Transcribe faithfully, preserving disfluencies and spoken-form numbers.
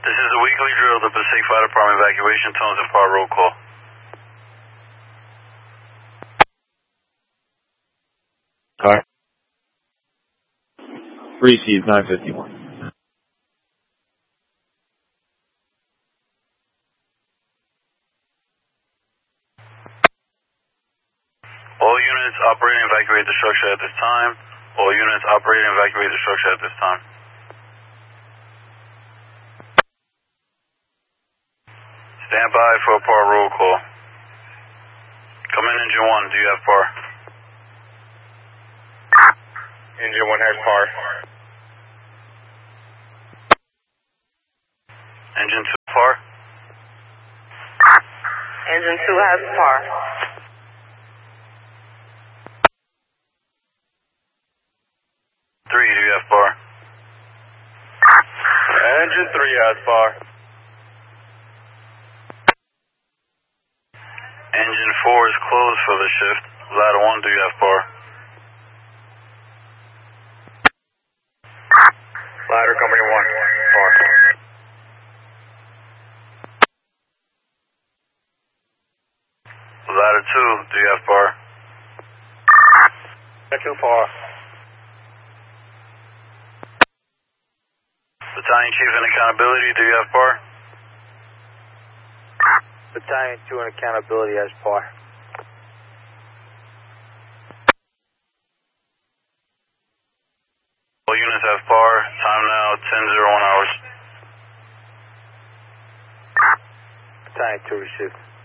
This is a weekly drill, the Pacific Fire Department evacuation tones and power roll call. Alright. Receive nine fifty-one. All units operating evacuate the structure at this time. All units operating evacuate the structure at this time. Stand by for a power roll call. Come in, engine one. Do you have power? Engine one has power. Engine two, power? Engine two has power. Three, do you have power? Engine three has power. Engine four is closed for the shift. Ladder one, do you have power? Ladder company one, power. Ladder two, do you have power? Ladder two, power. Battalion Chief and Accountability, do you have power? Battalion two and Accountability has power. All units have power. Time now, ten oh one hours. Battalion two received.